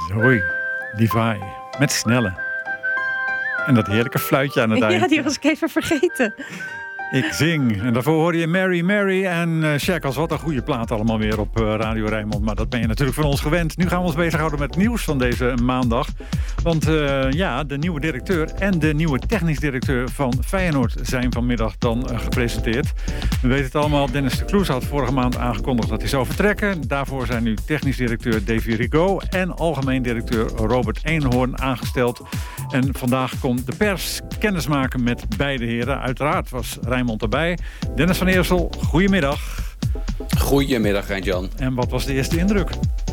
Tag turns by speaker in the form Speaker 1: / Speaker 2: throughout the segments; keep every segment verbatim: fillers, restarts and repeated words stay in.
Speaker 1: Hoi, Levi, met Snelle. En dat heerlijke fluitje aan het eind.
Speaker 2: Ja, die was ik even vergeten.
Speaker 1: Ik zing. En daarvoor hoor je Mary Mary en uh, Shackles. Wat een goede plaat allemaal weer op uh, Radio Rijnmond. Maar dat ben je natuurlijk van ons gewend. Nu gaan we ons bezighouden met het nieuws van deze maandag. Want uh, ja, de nieuwe directeur en de nieuwe technisch directeur van Feyenoord zijn vanmiddag dan uh, gepresenteerd. We weten het allemaal. Dennis de Kloes had vorige maand aangekondigd dat hij zou vertrekken. Daarvoor zijn nu technisch directeur Davy Rigaud en algemeen directeur Robert Eenhoorn aangesteld. En vandaag komt de pers kennismaken met beide heren. Uiteraard was Rijnmond erbij. Dennis van Eersel, goedemiddag.
Speaker 3: Goedemiddag, Rijn-Jan.
Speaker 1: En wat was de eerste indruk?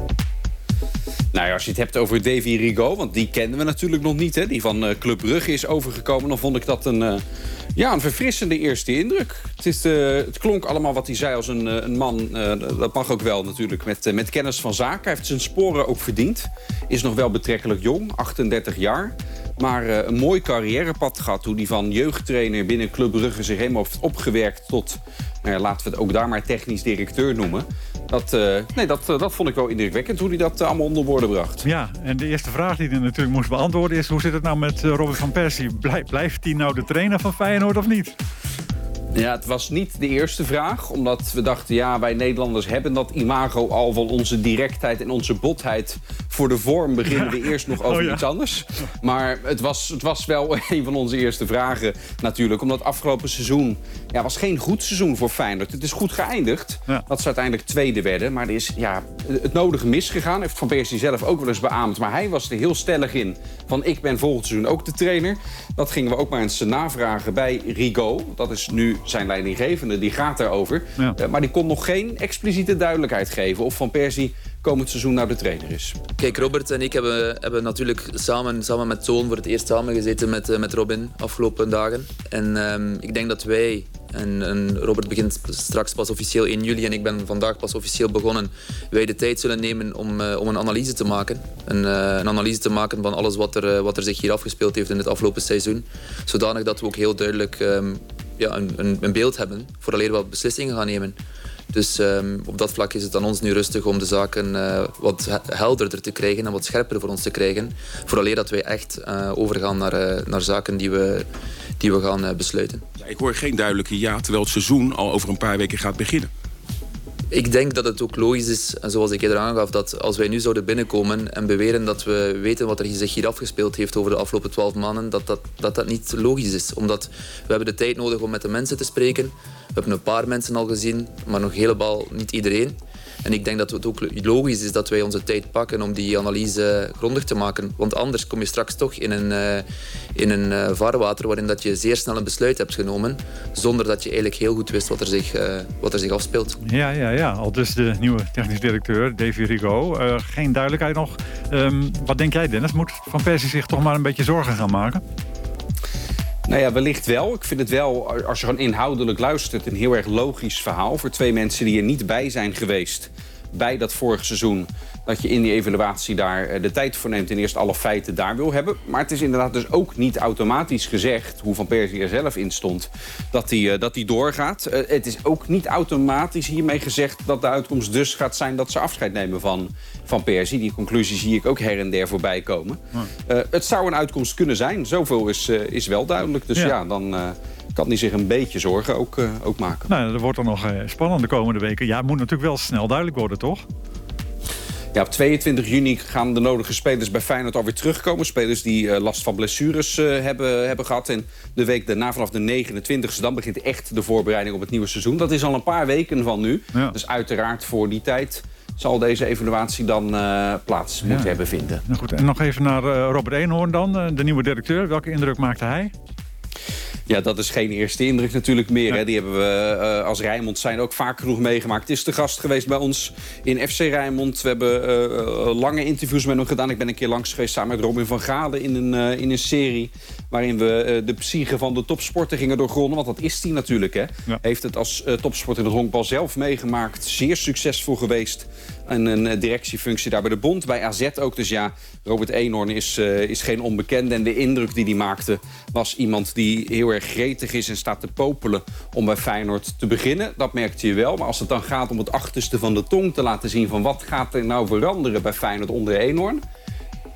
Speaker 3: Nou ja, als je het hebt over Davy Rigaud, want die kennen we natuurlijk nog niet, hè, die van uh, Club Brugge is overgekomen, dan vond ik dat een, uh, ja, een verfrissende eerste indruk. Het, is, uh, het klonk allemaal wat hij zei als een, uh, een man, uh, dat mag ook wel natuurlijk, met, uh, met kennis van zaken. Hij heeft zijn sporen ook verdiend. Is nog wel betrekkelijk jong, achtendertig jaar. Maar uh, een mooi carrièrepad gehad, hoe hij van jeugdtrainer binnen Club Brugge zich helemaal heeft opgewerkt tot, nou ja, laten we het ook daar maar technisch directeur noemen. Dat, uh, nee, dat, uh, dat vond ik wel indrukwekkend, hoe hij dat uh, allemaal onder woorden bracht.
Speaker 1: Ja, en de eerste vraag die hij natuurlijk moest beantwoorden is, hoe zit het nou met uh, Robert van Persie? Blij, blijft hij nou de trainer van Feyenoord of niet?
Speaker 3: Ja, het was niet de eerste vraag, omdat we dachten, ja, wij Nederlanders hebben dat imago al van onze directheid en onze botheid. Voor de vorm beginnen we eerst nog over oh ja. iets anders. Maar het was, het was wel een van onze eerste vragen natuurlijk, omdat afgelopen seizoen ja, was geen goed seizoen voor Feyenoord. Het is goed geëindigd, ja. dat ze uiteindelijk tweede werden, maar er is ja, het nodige misgegaan. Heeft Van Persie zelf ook wel eens beaamd, maar hij was er heel stellig in van ik ben volgend seizoen ook de trainer. Dat gingen we ook maar eens navragen bij Rigaud. Dat is nu zijn leidinggevende, die gaat daarover. Ja. Uh, maar die kon nog geen expliciete duidelijkheid geven of Van Persie komend seizoen nou de trainer is.
Speaker 4: Kijk, Robert en ik hebben, hebben natuurlijk samen, samen met Toon voor het eerst samengezeten met, uh, met Robin afgelopen dagen. En um, ik denk dat wij, en, en Robert begint straks pas officieel één juli en ik ben vandaag pas officieel begonnen, wij de tijd zullen nemen om, uh, om een analyse te maken. Een, uh, een analyse te maken van alles wat er, uh, wat er zich hier afgespeeld heeft in het afgelopen seizoen. Zodanig dat we ook heel duidelijk um, ja, een, een, een beeld hebben vooraleer we beslissingen gaan nemen. Dus um, op dat vlak is het aan ons nu rustig om de zaken uh, wat helderder te krijgen en wat scherper voor ons te krijgen. Vooraleer dat wij echt uh, overgaan naar, uh, naar zaken die we, die we gaan uh, besluiten.
Speaker 5: Ja, ik hoor geen duidelijke ja, terwijl het seizoen al over een paar weken gaat beginnen.
Speaker 4: Ik denk dat het ook logisch is, zoals ik eerder aangaf, dat als wij nu zouden binnenkomen en beweren dat we weten wat er zich hier afgespeeld heeft over de afgelopen twaalf maanden, dat dat, dat dat niet logisch is. Omdat we hebben de tijd nodig om met de mensen te spreken. We hebben een paar mensen al gezien, maar nog helemaal niet iedereen. En ik denk dat het ook logisch is dat wij onze tijd pakken om die analyse grondig te maken. Want anders kom je straks toch in een, uh, in een uh, vaarwater waarin dat je zeer snel een besluit hebt genomen, zonder dat je eigenlijk heel goed wist wat er zich, uh, wat er zich afspeelt.
Speaker 1: Ja, ja, ja. Al dus de nieuwe technisch directeur, Davy Rigaud. Uh, geen duidelijkheid nog. Um, wat denk jij, Dennis? Moet Van Persie zich toch maar een beetje zorgen gaan maken?
Speaker 3: Nou ja, wellicht wel. Ik vind het wel, als je gewoon inhoudelijk luistert, een heel erg logisch verhaal voor twee mensen die er niet bij zijn geweest bij dat vorige seizoen, dat je in die evaluatie daar de tijd voor neemt en eerst alle feiten daar wil hebben. Maar het is inderdaad dus ook niet automatisch gezegd, hoe Van Persie er zelf in stond, dat hij dat die doorgaat. Uh, het is ook niet automatisch hiermee gezegd dat de uitkomst dus gaat zijn dat ze afscheid nemen van Van Persie. Die conclusie zie ik ook her en der voorbij komen. Uh, het zou een uitkomst kunnen zijn. Zoveel is, uh, is wel duidelijk. Dus ja, ja dan Uh, kan hij zich een beetje zorgen ook, uh, ook maken.
Speaker 1: Nou, dat wordt dan nog uh, spannend de komende weken. Ja, het moet natuurlijk wel snel duidelijk worden, toch?
Speaker 3: Ja, op tweeëntwintig juni gaan de nodige spelers bij Feyenoord alweer terugkomen. Spelers die uh, last van blessures uh, hebben, hebben gehad. En de week daarna, vanaf de negenentwintigste, dan begint echt de voorbereiding op het nieuwe seizoen. Dat is al een paar weken van nu. Ja. Dus uiteraard voor die tijd zal deze evaluatie dan uh, plaats moeten ja. hebben vinden.
Speaker 1: Nou goed, en nog even naar uh, Robert Eenhoorn dan, uh, de nieuwe directeur. Welke indruk maakte hij?
Speaker 3: Ja, dat is geen eerste indruk natuurlijk meer. Ja. Hè. Die hebben we uh, als Rijnmond zijn ook vaak genoeg meegemaakt. Het is de gast geweest bij ons in F C Rijnmond. We hebben uh, lange interviews met hem gedaan. Ik ben een keer langs geweest samen met Robin van Galen in een, uh, in een serie waarin we uh, de psyche van de topsporter gingen doorgronden. Want dat is hij natuurlijk. Hè. Ja. Heeft het als uh, topsporter in het honkbal zelf meegemaakt. Zeer succesvol geweest. En een uh, directiefunctie daar bij de Bond, bij A Z ook. Dus ja, Robert Eenhoorn is, uh, is geen onbekende. En de indruk die hij maakte was iemand die heel erg gretig is en staat te popelen om bij Feyenoord te beginnen. Dat merkte je wel. Maar als het dan gaat om het achterste van de tong te laten zien van wat gaat er nou veranderen bij Feyenoord onder Eenhoorn,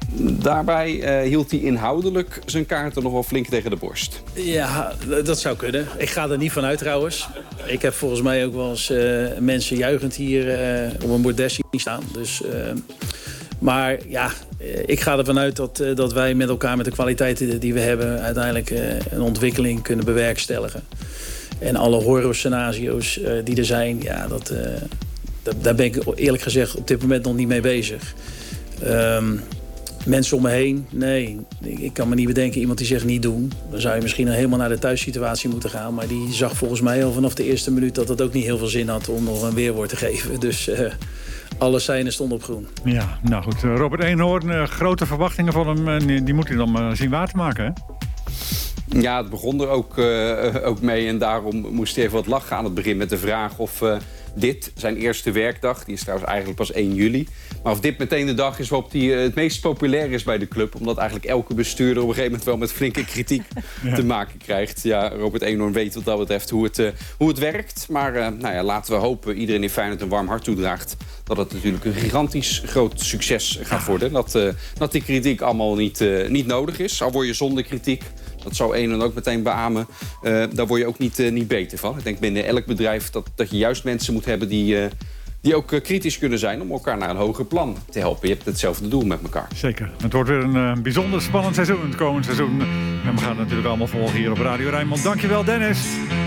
Speaker 3: Daarbij uh, hield hij inhoudelijk zijn kaarten nog wel flink tegen de borst.
Speaker 2: Ja, dat zou kunnen. Ik ga er niet van uit trouwens. Ik heb volgens mij ook wel eens uh, mensen juichend hier uh, op een bordes zien staan. Dus, uh, maar ja, ik ga ervan uit dat, uh, dat wij met elkaar met de kwaliteiten die we hebben uiteindelijk uh, een ontwikkeling kunnen bewerkstelligen. En alle horrorscenario's uh, die er zijn, ja, dat, uh, dat, daar ben ik eerlijk gezegd op dit moment nog niet mee bezig. Um, Mensen om me heen, nee. Ik kan me niet bedenken, iemand die zegt niet doen. Dan zou je misschien helemaal naar de thuissituatie moeten gaan. Maar die zag volgens mij al vanaf de eerste minuut dat het ook niet heel veel zin had om nog een weerwoord te geven. Dus uh, alle seinen stonden op groen.
Speaker 1: Ja, nou goed. Robert Eenhoorn, uh, grote verwachtingen van hem. Uh, die moet hij dan uh, zien waar te maken, hè?
Speaker 3: Ja, het begon er ook, uh, ook mee. En daarom moest hij even wat lachen aan het begin met de vraag of uh, dit, zijn eerste werkdag, die is trouwens eigenlijk pas één juli... maar of dit meteen de dag is waarop hij uh, het meest populair is bij de club. Omdat eigenlijk elke bestuurder op een gegeven moment wel met flinke kritiek ja. te maken krijgt. Ja, Robert Eenhoorn weet wat dat betreft hoe het, uh, hoe het werkt. Maar uh, nou ja, laten we hopen, iedereen in Feyenoord een warm hart toedraagt, dat het natuurlijk een gigantisch groot succes gaat worden. Dat, uh, dat die kritiek allemaal niet, uh, niet nodig is. Al word je zonder kritiek, dat zou een en ook meteen beamen, uh, daar word je ook niet, uh, niet beter van. Ik denk binnen elk bedrijf dat, dat je juist mensen moet hebben die, uh, die ook uh, kritisch kunnen zijn om elkaar naar een hoger plan te helpen. Je hebt hetzelfde doel met elkaar.
Speaker 1: Zeker. Het wordt weer een uh, bijzonder spannend seizoen, het komend seizoen. En we gaan het natuurlijk allemaal volgen hier op Radio Rijnmond. Dankjewel, Dennis.